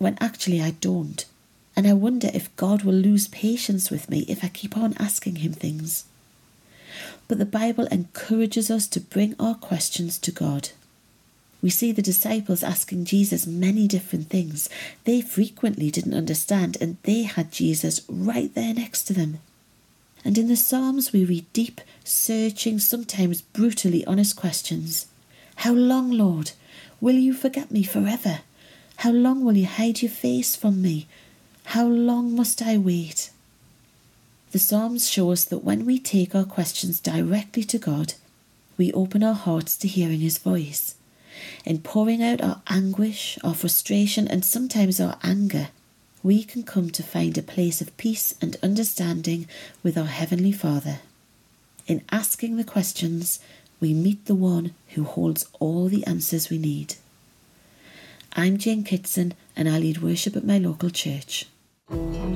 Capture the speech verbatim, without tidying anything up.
when actually I don't. And I wonder if God will lose patience with me if I keep on asking him things. But the Bible encourages us to bring our questions to God. We see the disciples asking Jesus many different things they frequently didn't understand, and they had Jesus right there next to them. And in the Psalms we read deep, searching, sometimes brutally honest questions. How long, Lord? Will you forget me forever? How long will you hide your face from me? How long must I wait? The Psalms show us that when we take our questions directly to God, we open our hearts to hearing his voice. In pouring out our anguish, our frustration, and sometimes our anger, we can come to find a place of peace and understanding with our Heavenly Father. In asking the questions, we meet the one who holds all the answers we need. I'm Jane Kitson, and I lead worship at my local church.